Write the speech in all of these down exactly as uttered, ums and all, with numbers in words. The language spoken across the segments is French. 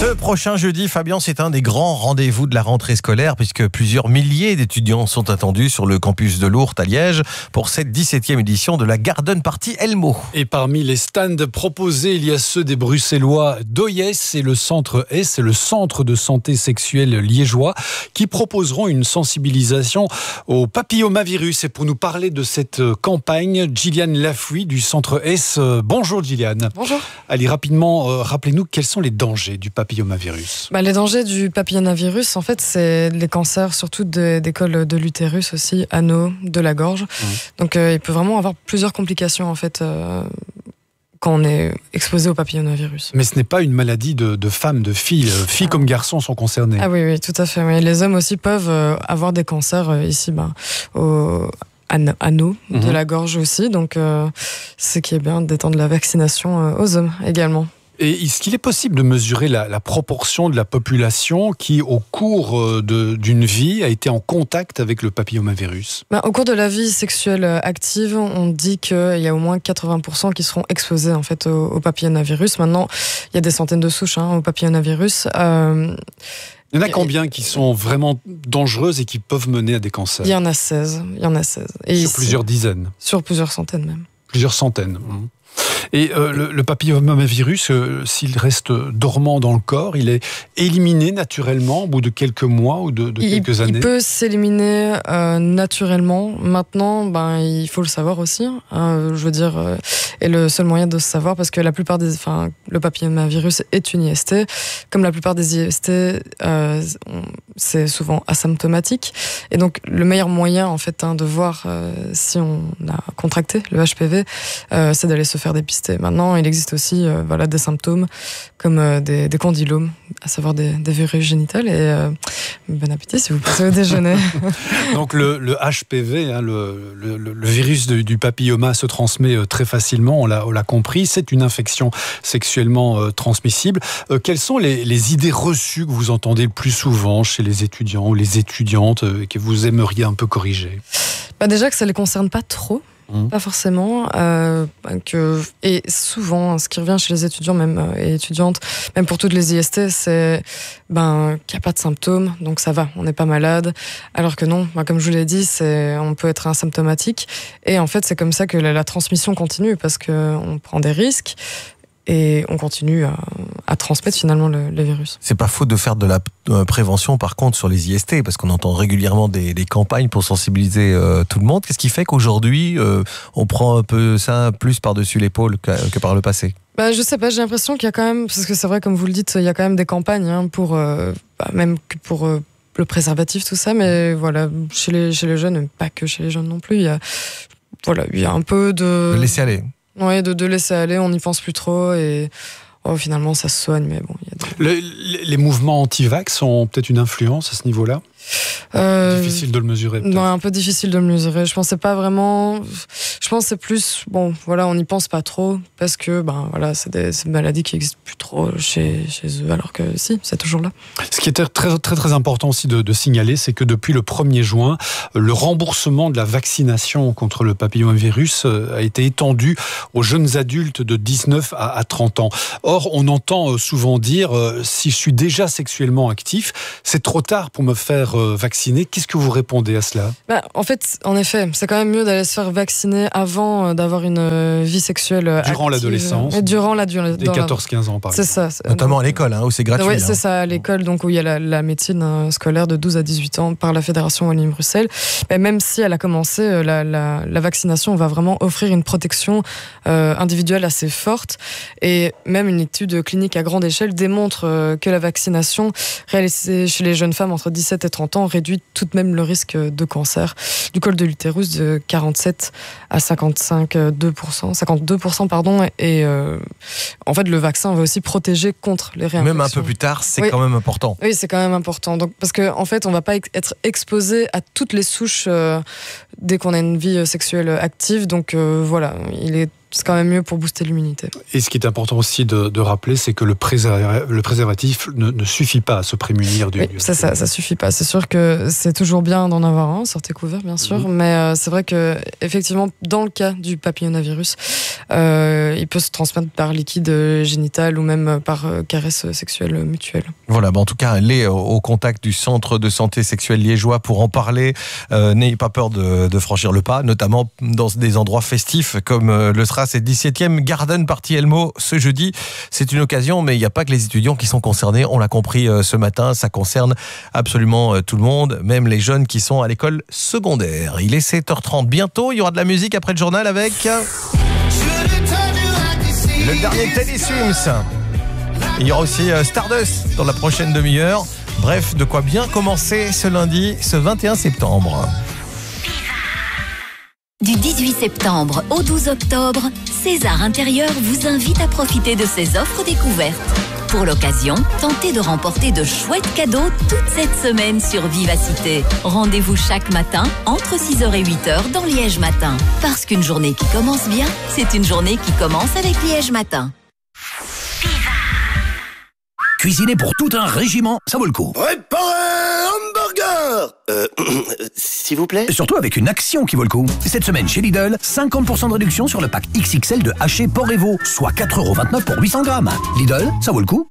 Ce prochain jeudi, Fabien, c'est un des grands rendez-vous de la rentrée scolaire puisque plusieurs milliers d'étudiants sont attendus sur le campus de Lourdes à Liège pour cette dix-septième édition de la Garden Party Elmo. Et parmi les stands proposés, il y a ceux des Bruxellois d'O I S et le Centre S, le Centre de santé sexuelle liégeois, qui proposeront une sensibilisation au papillomavirus. Et pour nous parler de cette campagne, Gilliane Lafouy du Centre S. Bonjour Gilliane. Bonjour. Allez, rapidement, euh, rappelez-nous quels sont les dangers du papillomavirus. Bah, les dangers du papillomavirus, en fait, c'est les cancers, surtout de, des cols de l'utérus aussi, anneaux, de la gorge. Mmh. Donc, euh, il peut vraiment avoir plusieurs complications, en fait, euh, quand on est exposé au papillomavirus. Mais ce n'est pas une maladie de, de femmes, de filles. Filles ah. comme garçons sont concernés. Ah oui, oui, tout à fait. Oui. Les hommes aussi peuvent euh, avoir des cancers euh, ici, bah, au... anneaux mmh. de la gorge aussi, donc euh, ce qui est bien d'étendre la vaccination euh, aux hommes également. Et est-ce qu'il est possible de mesurer la, la proportion de la population qui, au cours de, d'une vie, a été en contact avec le papillomavirus ? Ben, au cours de la vie sexuelle active, on dit qu'il y a au moins quatre-vingts pour cent qui seront exposés en fait, au, au papillomavirus. Maintenant, il y a des centaines de souches hein, au papillomavirus. Euh, Il y en a combien qui sont vraiment dangereuses et qui peuvent mener à des cancers ? Il y en a seize. Il y en a seize. Et sur ici, plusieurs dizaines ? Sur plusieurs centaines même. Plusieurs centaines. Et euh, le, le papillomavirus, euh, s'il reste dormant dans le corps, il est éliminé naturellement au bout de quelques mois ou de, de il, quelques années ? Il peut s'éliminer euh, naturellement. Maintenant, ben, il faut le savoir aussi. Hein, je veux dire, euh, et le seul moyen de se savoir, parce que la plupart des, enfin, le papillomavirus est une I S T. Comme la plupart des I S T, euh, c'est souvent asymptomatique. Et donc, le meilleur moyen, en fait, hein, de voir euh, si on a contracté le H P V, euh, c'est d'aller se faire dépister. Maintenant, il existe aussi euh, voilà, des symptômes comme euh, des, des condylomes, à savoir des, des verrues génitales. Et euh, bon appétit si vous passez au déjeuner. Donc le, le H P V, hein, le, le, le virus de, du papilloma se transmet euh, très facilement, on l'a, on l'a compris. C'est une infection sexuellement euh, transmissible. Euh, quelles sont les, les idées reçues que vous entendez le plus souvent chez les étudiants ou les étudiantes euh, que vous aimeriez un peu corriger ? Bah déjà que ça ne les concerne pas trop. Mmh. Pas forcément. Euh, que, et souvent, ce qui revient chez les étudiants même, et étudiantes, même pour toutes les I S T, c'est ben, qu'il n'y a pas de symptômes, donc ça va, on n'est pas malade. Alors que non, ben, comme je vous l'ai dit, c'est, on peut être asymptomatique. Et en fait, c'est comme ça que la, la transmission continue, parce qu'on prend des risques. Et on continue à, à transmettre finalement le, le virus. C'est pas faux de faire de la euh, prévention par contre sur les I S T, parce qu'on entend régulièrement des, des campagnes pour sensibiliser euh, tout le monde. Qu'est-ce qui fait qu'aujourd'hui euh, on prend un peu ça plus par-dessus l'épaule que, que par le passé ? Bah, je sais pas, j'ai l'impression qu'il y a quand même, parce que c'est vrai comme vous le dites, il y a quand même des campagnes hein, pour, euh, bah, même que pour euh, le préservatif, tout ça, mais voilà, chez les, chez les jeunes, pas que chez les jeunes non plus, il y a, voilà, il y a un peu de... De laisser aller. Oui, de, de laisser aller, on n'y pense plus trop et oh, finalement ça se soigne. Mais bon, y a des... le, les mouvements anti-vax ont peut-être une influence à ce niveau-là ? euh, Difficile de le mesurer peut-être. Non, un peu difficile de le mesurer. Je pensais pas vraiment... Je pense que c'est plus... Bon, voilà, on n'y pense pas trop parce que ben, voilà, c'est des, c'est des maladies qui n'existent plus trop chez, chez eux, alors que si, c'est toujours là. Ce qui est très très, très important aussi de, de signaler, c'est que depuis le premier juin, le remboursement de la vaccination contre le papillomavirus a été étendu aux jeunes adultes de dix-neuf à trente ans. Or, on entend souvent dire, si je suis déjà sexuellement actif, c'est trop tard pour me faire vacciner. Qu'est-ce que vous répondez à cela ? Bah, en fait, en effet, c'est quand même mieux d'aller se faire vacciner avant d'avoir une vie sexuelle active. Durant l'adolescence. Et durant la durée. Dès quatorze quinze ans, par exemple. C'est ça. C'est, Notamment donc, à l'école, hein, où c'est gratuit. Oui, hein. c'est ça, à l'école, donc où il y a la, la médecine scolaire de douze à dix-huit ans par la Fédération Wallonie-Bruxelles. Mais même si elle a commencé, la, la, la vaccination va vraiment offrir une protection euh, individuelle assez forte. Et même une étude clinique à grande échelle démontre euh, que la vaccination réalisée chez les jeunes femmes entre dix-sept et trente ans réduit tout de même le risque de cancer du col de l'utérus de quarante-sept à cinquante-deux pour cent, cinquante-deux pour cent pardon, et euh, en fait le vaccin va aussi protéger contre les réinfections. Même un peu plus tard, c'est oui. quand même important. Oui, c'est quand même important. Donc, parce qu'en en fait, on ne va pas être exposé à toutes les souches euh, dès qu'on a une vie sexuelle active. Donc euh, voilà, il est c'est quand même mieux pour booster l'immunité. Et ce qui est important aussi de, de rappeler, c'est que le, préserv... le préservatif ne, ne suffit pas à se prémunir du... Oui, ça, ça, ça suffit pas. C'est sûr que c'est toujours bien d'en avoir un, sortez couvert bien sûr, mmh. mais euh, c'est vrai que effectivement, dans le cas du papillomavirus, euh, il peut se transmettre par liquide génital ou même par euh, caresse sexuelle mutuelle. Voilà, bah en tout cas, allez au contact du centre de santé sexuelle liégeois pour en parler. Euh, n'ayez pas peur de, de franchir le pas, notamment dans des endroits festifs comme euh, le sera cette dix-septième Garden Party Elmo ce jeudi. C'est une occasion, mais il n'y a pas que les étudiants qui sont concernés. On l'a compris euh, ce matin, ça concerne absolument euh, tout le monde, même les jeunes qui sont à l'école secondaire. Il est sept heures trente. Bientôt, il y aura de la musique après le journal avec le dernier Teddy Swims. Il y aura aussi euh, Stardust dans la prochaine demi-heure. Bref, de quoi bien commencer ce lundi, ce vingt et un septembre. Du dix-huit septembre au douze octobre, César Intérieur vous invite à profiter de ses offres découvertes. Pour l'occasion, tentez de remporter de chouettes cadeaux toute cette semaine sur Vivacité. Rendez-vous chaque matin entre six heures et huit heures dans Liège Matin. Parce qu'une journée qui commence bien, c'est une journée qui commence avec Liège Matin. Cuisiner pour tout un régiment, ça vaut le coup. Préparez hamburger Euh, s'il vous plaît. Surtout avec une action qui vaut le coup. Cette semaine chez Lidl, cinquante pour cent de réduction sur le pack X X L de haché porc et veau, soit quatre euros vingt-neuf pour huit cents grammes. Lidl, ça vaut le coup.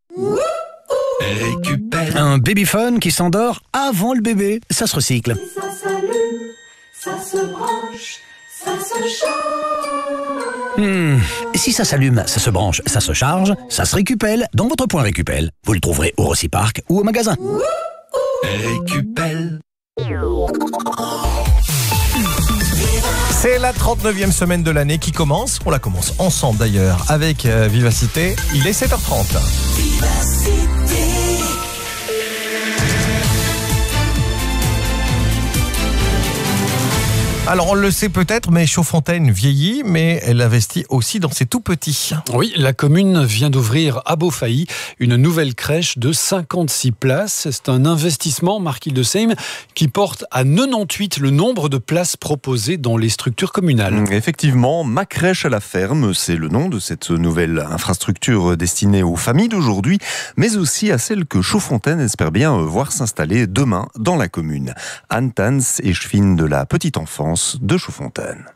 Récupère. Un babyphone qui s'endort avant le bébé, ça se recycle. Ça s'allume, ça se branche, ça se charge. Hmm. Si ça s'allume, ça se branche, ça se charge, ça se récupère dans votre point Récupel. Vous le trouverez au Rossi-Park ou au magasin. Récupère. C'est la trente-neuvième semaine de l'année qui commence. On la commence ensemble d'ailleurs avec euh, Vivacité. Il est sept heures trente. Vivacité. Alors on le sait peut-être, mais Chaudfontaine vieillit, mais elle investit aussi dans ses tout-petits. Oui, la commune vient d'ouvrir à Beaufailly une nouvelle crèche de cinquante-six places. C'est un investissement, Marc Hildesheim, qui porte à quatre-vingt-dix-huit le nombre de places proposées dans les structures communales. Effectivement, Ma crèche à la ferme, c'est le nom de cette nouvelle infrastructure destinée aux familles d'aujourd'hui, mais aussi à celles que Chaudfontaine espère bien voir s'installer demain dans la commune. Anne Tans est chefine de la petite enfance de Chaudfontaine.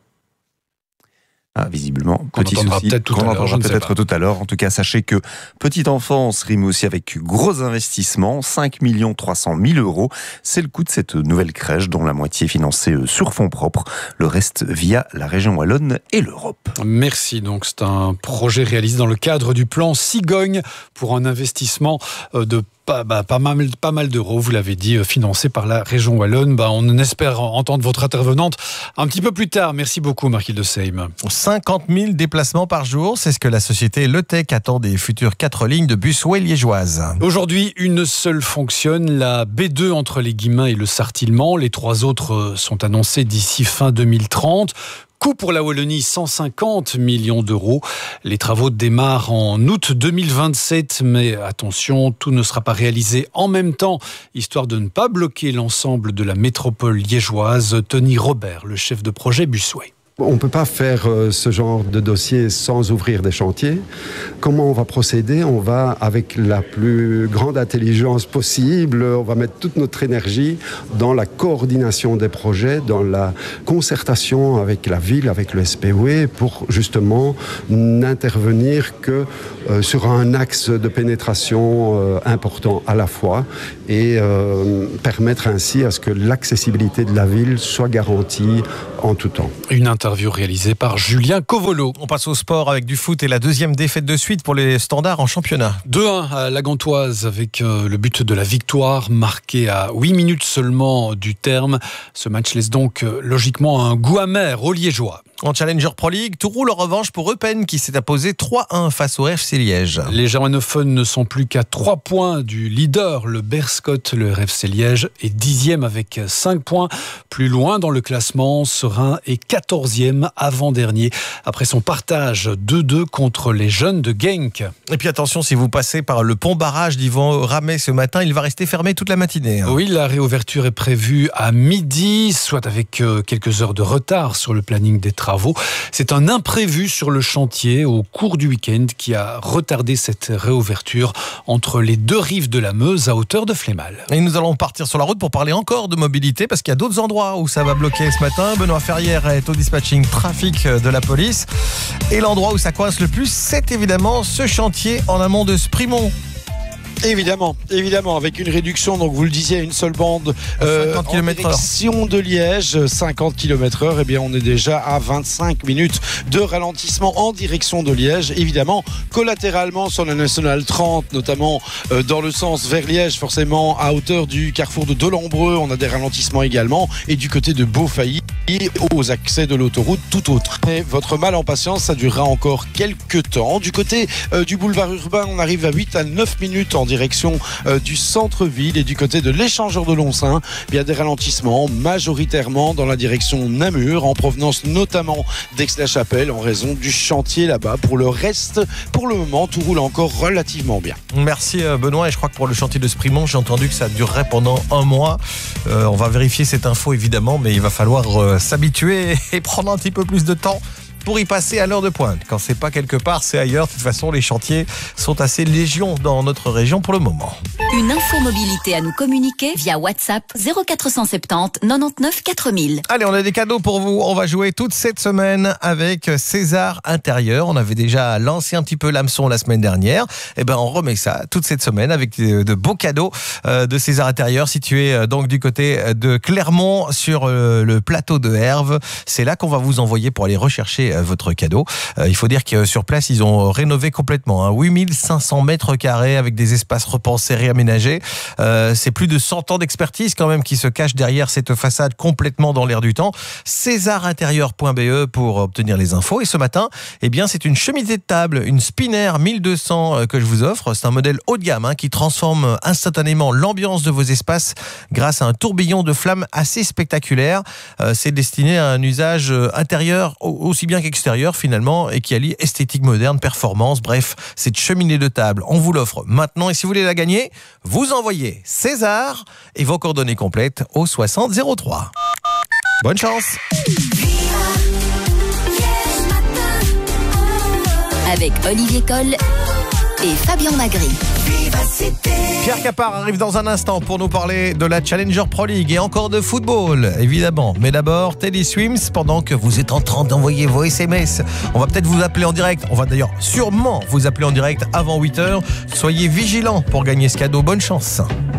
Ah, visiblement, qu'on petit entendra souci, peut-être tout qu'on à l'heure, entendra je ne sais peut-être pas. tout à l'heure. En tout cas, sachez que petite enfance rime aussi avec gros investissements, cinq millions trois cent mille euros. C'est le coût de cette nouvelle crèche, dont la moitié est financée sur fonds propres, le reste via la région wallonne et l'Europe. Merci. Donc, c'est un projet réalisé dans le cadre du plan Cigogne pour un investissement de Pas, bah, pas mal, pas mal d'euros, vous l'avez dit, financé par la région wallonne. Bah, on espère entendre votre intervenante un petit peu plus tard. Merci beaucoup, Marc Hildesheim. cinquante mille déplacements par jour, c'est ce que la société Le Tech attend des futures quatre lignes de busway liégeoises. Aujourd'hui, une seule fonctionne, la B deux entre les Guillemins et le Sartillement. Les trois autres sont annoncées d'ici fin deux mille trente. Coût pour la Wallonie, cent cinquante millions d'euros. Les travaux démarrent en août deux mille vingt-sept, mais attention, tout ne sera pas réalisé en même temps, histoire de ne pas bloquer l'ensemble de la métropole liégeoise. Tony Robert, le chef de projet Busway. On ne peut pas faire ce genre de dossier sans ouvrir des chantiers. Comment on va procéder? On va, avec la plus grande intelligence possible, on va mettre toute notre énergie dans la coordination des projets, dans la concertation avec la ville, avec le S P O E, pour justement n'intervenir que euh, sur un axe de pénétration euh, important à la fois et euh, permettre ainsi à ce que l'accessibilité de la ville soit garantie en tout temps. Une interview réalisée par Julien Covolo. On passe au sport avec du foot et la deuxième défaite de suite pour les Standards en championnat. deux un à la Gantoise avec euh, le but de la victoire marqué à huit minutes seulement du terme. Ce match laisse donc euh, logiquement un goût amer aux Liégeois. En Challenger Pro League, tout roule en revanche pour Eupen qui s'est imposé trois un face au F C Liège. Les germanophones ne sont plus qu'à trois points du leader, le Berscott. Le R F C Liège est dixième avec cinq points. Plus loin dans le classement, Serein est quatorzième avant-dernier après son partage deux deux contre les jeunes de Genk. Et puis attention, si vous passez par le pont barrage d'Yvan Ramet ce matin, il va rester fermé toute la matinée. Oui, la réouverture est prévue à midi, soit avec quelques heures de retard sur le planning des travaux. travaux. C'est un imprévu sur le chantier au cours du week-end qui a retardé cette réouverture entre les deux rives de la Meuse à hauteur de Flémal. Et nous allons partir sur la route pour parler encore de mobilité parce qu'il y a d'autres endroits où ça va bloquer ce matin. Benoît Ferrière est au dispatching trafic de la police. Et l'endroit où ça coince le plus, c'est évidemment ce chantier en amont de Sprimont. Évidemment, évidemment, avec une réduction, donc vous le disiez, à une seule bande euh, en direction de Liège, cinquante kilomètres heure, et bien on est déjà à vingt-cinq minutes de ralentissement en direction de Liège. Évidemment, collatéralement sur la nationale trente, notamment euh, dans le sens vers Liège, forcément à hauteur du carrefour de Delambreux, on a des ralentissements également, et du côté de Beaufailly, aux accès de l'autoroute, tout autre. Et votre mal en patience, ça durera encore quelques temps. Du côté euh, du boulevard urbain, on arrive à huit à neuf minutes en direction euh, du centre-ville, et du côté de l'échangeur de Lonsin, il y a des ralentissements majoritairement dans la direction Namur, en provenance notamment d'Aix-la-Chapelle, en raison du chantier là-bas. Pour le reste, pour le moment, tout roule encore relativement bien. Merci Benoît, et je crois que pour le chantier de Sprimont, j'ai entendu que ça durerait pendant un mois. Euh, on va vérifier cette info évidemment, mais il va falloir euh, s'habituer et prendre un petit peu plus de temps pour y passer à l'heure de pointe. Quand c'est pas quelque part, c'est ailleurs. De toute façon, les chantiers sont assez légion dans notre région pour le moment. Une info mobilité à nous communiquer via WhatsApp zéro quatre cent soixante-dix quatre-vingt-neuf quatre mille. Allez, on a des cadeaux pour vous. On va jouer toute cette semaine avec César Intérieur. On avait déjà lancé un petit peu l'hameçon la semaine dernière. Et ben, on remet ça toute cette semaine avec de beaux cadeaux de César Intérieur, situé donc du côté de Clermont sur le plateau de Herve. C'est là qu'on va vous envoyer pour aller rechercher votre cadeau. Euh, il faut dire que sur place, ils ont rénové complètement. Hein, huit mille cinq cents mètres carrés avec des espaces repensés, réaménagés. Euh, c'est plus de cent ans d'expertise quand même qui se cache derrière cette façade complètement dans l'air du temps. césar intérieur point b e pour obtenir les infos. Et ce matin, eh bien, c'est une cheminée de table, une Spinner mille deux cents que je vous offre. C'est un modèle haut de gamme hein, qui transforme instantanément l'ambiance de vos espaces grâce à un tourbillon de flammes assez spectaculaire. Euh, c'est destiné à un usage intérieur aussi bien qu'extérieur finalement, et qui allie esthétique moderne, performance, bref, cette cheminée de table, on vous l'offre maintenant, et si vous voulez la gagner, vous envoyez César et vos coordonnées complètes au soixante zéro trois. Bonne chance. Avec Olivier Coll et Fabien Magri. Pierre Capard arrive dans un instant pour nous parler de la Challenger Pro League et encore de football, évidemment. Mais d'abord, Teddy Swims, pendant que vous êtes en train d'envoyer vos S M S. On va peut-être vous appeler en direct. On va d'ailleurs sûrement vous appeler en direct avant huit heures. Soyez vigilants pour gagner ce cadeau. Bonne chance.